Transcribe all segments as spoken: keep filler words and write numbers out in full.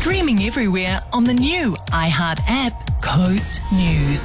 Streaming everywhere on the new iHeart app, Coast News.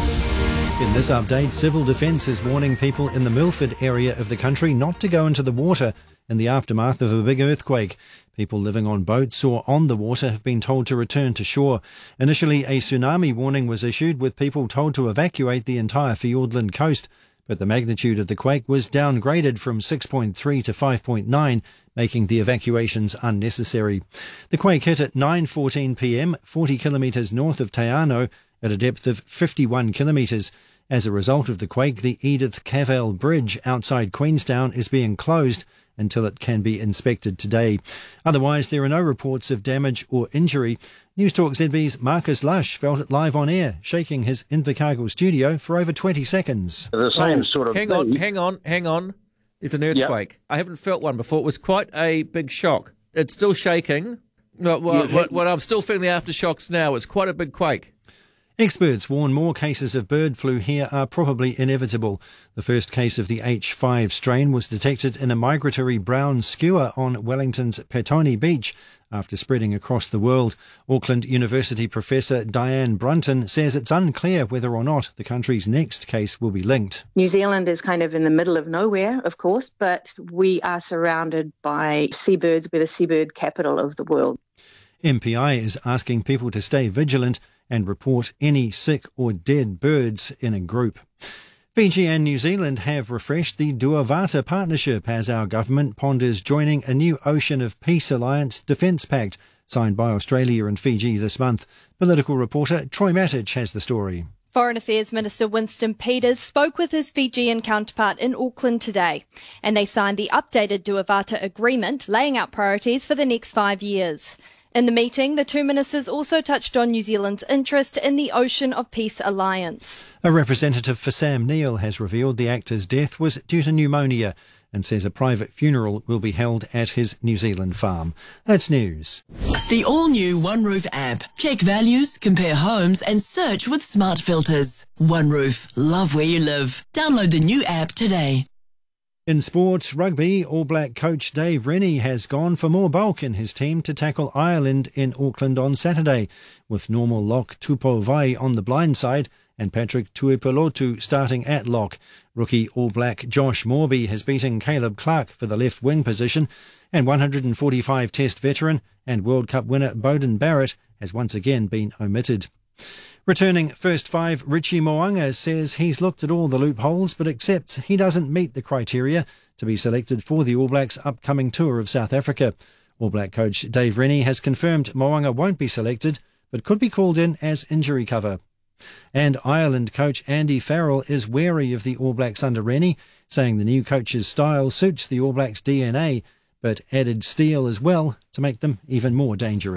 In this update, Civil Defence is warning people in the Milford area of the country not to go into the water in the aftermath of a big earthquake. People living on boats or on the water have been told to return to shore. Initially, a tsunami warning was issued with people told to evacuate the entire Fiordland coast, but the magnitude of the quake was downgraded from six point three to five point nine, making the evacuations unnecessary. The quake hit at nine fourteen p m, forty kilometres north of Te Anau, at a depth of fifty-one kilometres. As a result of the quake, the Edith Cavell Bridge outside Queenstown is being closed until it can be inspected today. Otherwise, there are no reports of damage or injury. Newstalk Z B's Marcus Lush felt it live on air, shaking his Invercargill studio for over twenty seconds. The same oh, sort of hang thing. on, hang on, hang on. There's an earthquake. Yep. I haven't felt one before. It was quite a big shock. It's still shaking. Well, well, Yeah. well, well, I'm still feeling the aftershocks now. It's quite a big quake. Experts warn more cases of bird flu here are probably inevitable. The first case of the H five strain was detected in a migratory brown skua on Wellington's Petone Beach after spreading across the world. Auckland University professor Diane Brunton says it's unclear whether or not the country's next case will be linked. New Zealand is kind of in the middle of nowhere, of course, but we are surrounded by seabirds. We're the seabird capital of the world. M P I is asking people to stay vigilant and report any sick or dead birds in a group. Fiji and New Zealand have refreshed the Duavata partnership as our government ponders joining a new Ocean of Peace Alliance Defence Pact signed by Australia and Fiji this month. Political reporter Troy Matic has the story. Foreign Affairs Minister Winston Peters spoke with his Fijian counterpart in Auckland today, and they signed the updated Duavata agreement laying out priorities for the next five years. In the meeting, the two ministers also touched on New Zealand's interest in the Ocean of Peace Alliance. A representative for Sam Neill has revealed the actor's death was due to pneumonia and says a private funeral will be held at his New Zealand farm. That's news. The all-new OneRoof app. Check values, compare homes and search with smart filters. OneRoof. Love where you live. Download the new app today. In sport, rugby, All Black coach Dave Rennie has gone for more bulk in his team to tackle Ireland in Auckland on Saturday, with normal lock Tupou Vai on the blind side and Patrick Tuipulotu starting at lock. Rookie All Black Josh Morby has beaten Caleb Clark for the left wing position, and one hundred forty-five Test veteran and World Cup winner Bowden Barrett has once again been omitted. Returning first five, Richie Mo'unga says he's looked at all the loopholes but accepts he doesn't meet the criteria to be selected for the All Blacks' upcoming tour of South Africa. All Black coach Dave Rennie has confirmed Mo'unga won't be selected but could be called in as injury cover. And Ireland coach Andy Farrell is wary of the All Blacks under Rennie, saying the new coach's style suits the All Blacks' D N A but added steel as well to make them even more dangerous.